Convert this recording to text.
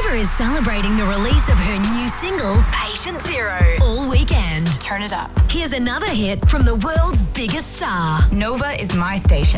Nova is celebrating the release of her new single, Patient Zero, all weekend. Turn it up. Here's another hit from the world's biggest star. Nova is my station.